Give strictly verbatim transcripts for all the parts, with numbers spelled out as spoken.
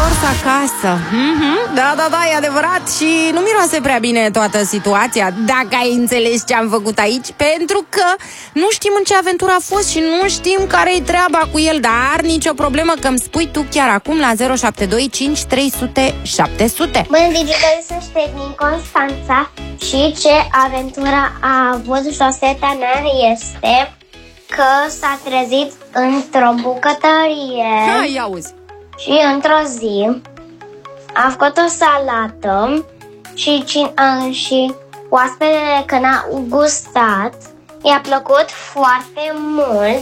întors acasă. Mm-hmm. Da, da, da, e adevărat. Și nu miroase prea bine toată situația, dacă ai înțeles ce am făcut aici. Pentru că nu știm în ce aventură a fost și nu știm care-i treaba cu el. Dar nicio problemă, că îmi spui tu chiar acum la zero șapte doi cinci trei zero zero șapte zero zero. Bună, Digidoi, sunt Ștefnin Constanța. Și ce aventură a avut Joseta mea este că s-a trezit într-o bucătărie. Hai, auzi. Și într-o zi a făcut o salată și, uh, și oaspetele, când a gustat, i-a plăcut foarte mult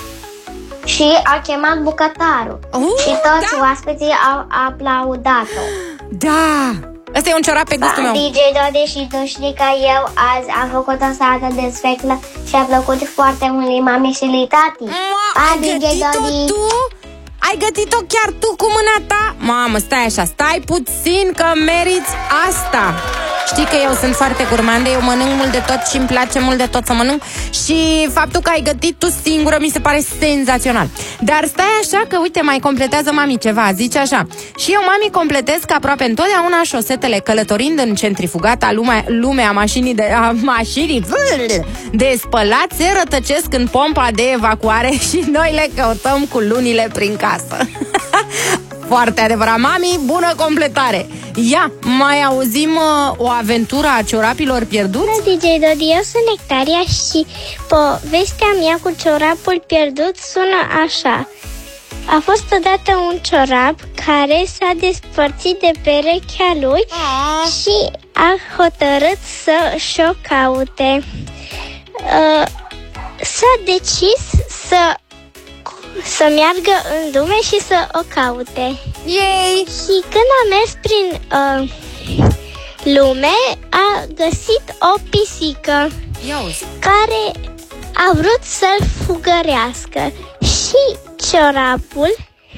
și a chemat bucătarul. Uh, și toți da. oaspeții au aplaudat-o. Da! Asta e un ciorap pe gustul meu. D J Dodi, și tu știi că eu azi am făcut o salată de sfeclă și a plăcut foarte mult lui mami și lui tati. Ma, ai gătit-o tu? Ai gătit-o chiar tu cu mâna ta? Mamă, stai așa, stai puțin că meriți asta. Știi că eu sunt foarte gurmandă, eu mănânc mult de tot și îmi place mult de tot să mănânc. Și faptul că ai gătit tu singură mi se pare senzațional. Dar stai așa că, uite, mai completează mami ceva, zice așa: și eu, mami, completez că aproape întotdeauna șosetele, călătorind în centrifugata lumea, lumea mașinii de, a, mașinii de spălat, se rătăcesc în pompa de evacuare și noi le căutăm cu lunile prin casă. Foarte adevărat, mami, bună completare. Ia, mai auzim uh, o aventură a ciorapilor pierduți? D J Dodi, eu sunt Nectaria și povestea mea cu ciorapul pierdut sună așa. A fost odată un ciorap care s-a despărțit de perechea lui ah. și a hotărât să și-o caute. Uh, s-a decis să să meargă în lume și să o caute. Yay! Și când a mers prin uh, lume, a găsit o pisică Iauzi. care a vrut să-l fugărească. Și ciorapul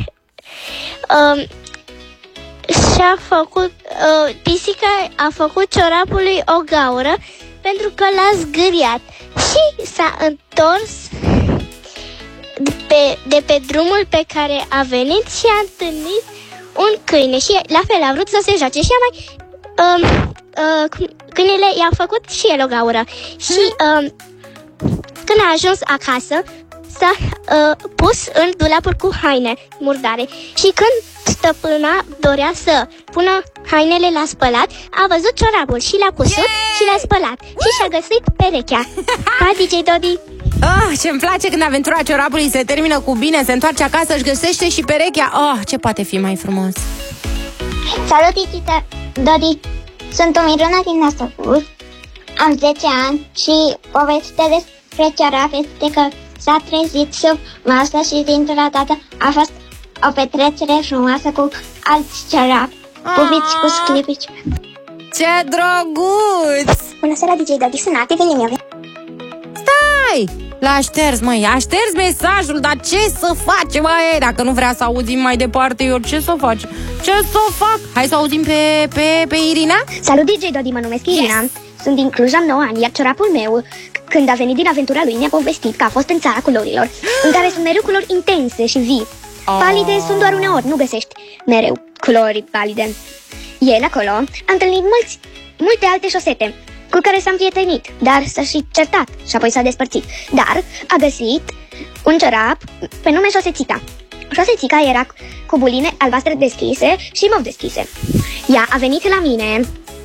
uh, și-a făcut uh, pisica a făcut ciorapului o gaură pentru că l-a zgâriat și s-a întors De pe, de pe drumul pe care a venit și a întâlnit un câine și la fel a vrut să se joace și a mai uh, uh, câinele i-a făcut și el o gaură și uh, când a ajuns acasă s-a uh, pus în dulapul cu haine murdare și când stăpâna dorea să pună hainele la spălat, a văzut ciorapul și l-a pus și l-a spălat și și-a găsit perechea. Pa, D J Dodi! Oh, ce-mi place când aventura ciorapului se termină cu bine, se întoarce acasă, își găsește și perechea. Oh, ce poate fi mai frumos? Salut, D J Dodi! Sunt o Miruna din Năstăpur, am zece ani și povestea despre ciorap este că s-a trezit sub masă și dintr-o dată a fost o petrecere frumoasă cu alți ciorapi, pupici cu sclipici. Ce drăguț! Bună seara, D J Dodi, sunt Nati, veni mea. Stai! L-a șters, măi, a șters mesajul, dar ce să facem, măi? Dacă nu vrea să auzim mai departe, eu ce să fac? Ce să fac? Hai să auzim pe, pe, pe Irina? Salut, D J Dodi, mă numesc Irina. Yes. Sunt din Cluj, am nouă ani, iar ciorapul meu, când a venit din aventura lui, mi-a povestit că a fost în țara culorilor, în care sunt mereu culori intense și vii. Oh. Palide sunt doar uneori, nu găsești mereu culori palide. El acolo a întâlnit mulți, multe alte șosete cu care s-a împrietenit, dar s-a și certat și apoi s-a despărțit. Dar a găsit un ciorap pe nume Șosețica. Șosețica era cu buline albastre deschise și mov deschise. Ea a venit la mine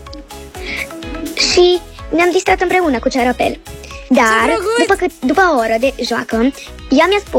și ne-am distrat împreună cu ciorapel. Dar, după, cât, după o oră de joacă, ea mi-a spus